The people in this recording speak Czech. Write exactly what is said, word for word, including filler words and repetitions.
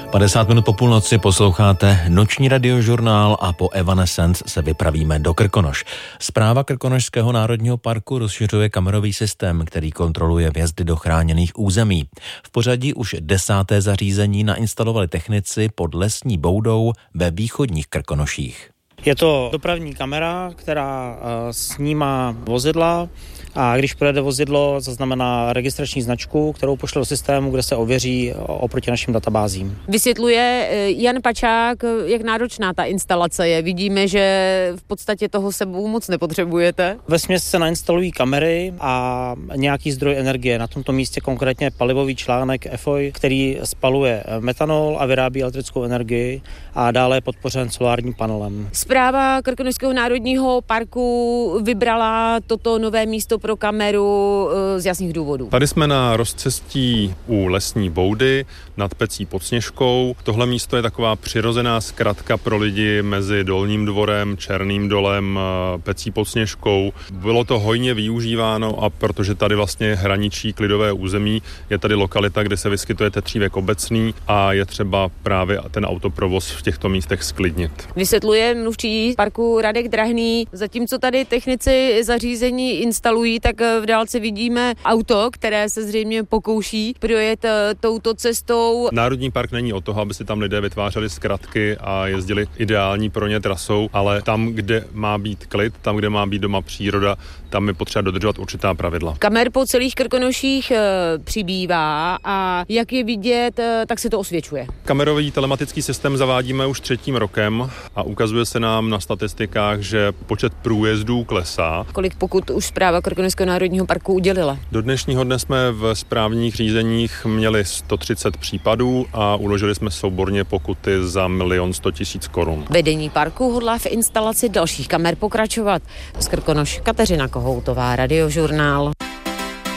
padesát minut po půlnoci posloucháte noční radiožurnál a po Evanescence se vypravíme do Krkonoš. Správa Krkonošského národního parku rozšiřuje kamerový systém, který kontroluje vjezdy do chráněných území. V pořadí už desáté zařízení nainstalovali technici pod Lesní Boudou ve východních Krkonoších. Je to dopravní kamera, která snímá vozidla a když projede vozidlo, zaznamená registrační značku, kterou pošle do systému, kde se ověří oproti našim databázím. Vysvětluje Jan Pačák, jak náročná ta instalace je. Vidíme, že v podstatě toho sebou moc nepotřebujete. Vesměs se nainstalují kamery a nějaký zdroj energie. Na tomto místě konkrétně palivový článek E F O I, který spaluje metanol a vyrábí elektrickou energii a dále je podpořen solárním panelem. Správa Krkonošského národního parku vybrala toto nové místo pro kameru z jasných důvodů. Tady jsme na rozcestí u Lesní Boudy nad Pecí pod Sněžkou. Tohle místo je taková přirozená zkratka pro lidi mezi Dolním dvorem, Černým dolem, Pecí pod Sněžkou. Bylo to hojně využíváno a protože tady vlastně hraničí klidové území, je tady lokalita, kde se vyskytuje tetřívek obecný a je třeba právě ten autoprovoz v těchto místech sklidnit. Vysvětluje mluvčí parku Radek Drahný. Zatímco tady technici zařízení instalují, tak v dálce vidíme auto, které se zřejmě pokouší projet touto cestou. Národní park není o toho, aby si tam lidé vytvářeli zkratky a jezdili ideální pro ně trasou, ale tam, kde má být klid, tam, kde má být doma příroda, tam je potřeba dodržovat určitá pravidla. Kamer po celých Krkonoších přibývá a jak je vidět, tak se to osvědčuje. Kamerový telematický systém zavádíme už třetím rokem a ukazuje se nám na statistikách, že počet průjezdů klesá. Kolik pokut už správa Krkonošského národního parku udělila? Do dnešního dne jsme v správních řízeních měli sto třicet případů a uložili jsme souborně pokuty za milion sto tisíc korun. Vedení parku hodlá v instalaci dalších kamer pokračovat. Z Krkonoš Kateřina Kohoutová, Radiožurnál.